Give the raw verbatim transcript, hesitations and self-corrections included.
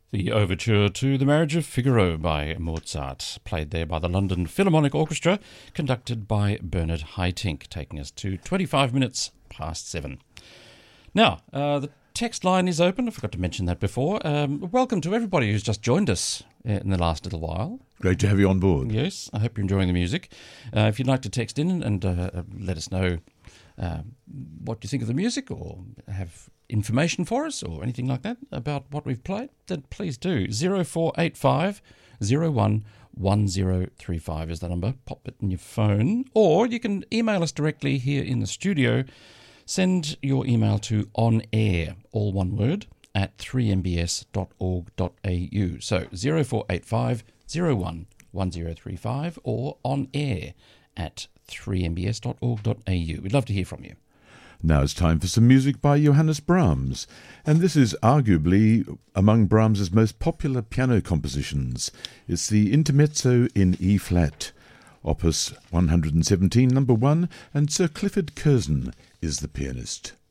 The overture to The Marriage of Figaro by Mozart, played there by the London Philharmonic Orchestra, conducted by Bernard Haitink, taking us to twenty-five minutes past seven. Now, uh, the text line is open. I forgot to mention that before. Um, welcome to everybody who's just joined us in the last little while. Great to have you on board. Yes, I hope you're enjoying the music. Uh, if you'd like to text in and uh, let us know uh, what you think of the music, or have information for us or anything like that about what we've played, then please do. zero four eight five zero one one zero three five is the number. Pop it in your phone, or you can email us directly here in the studio. Send your email to onair, all one word, at three m b s dot org dot a u. So zero four eight five zero one one zero three five or onair at three m b s dot org dot a u. We'd love to hear from you. Now it's time for some music by Johannes Brahms, and this is arguably among Brahms's most popular piano compositions. It's the Intermezzo in E-flat, Opus one hundred seventeen, number one, and Sir Clifford Curzon is the pianist.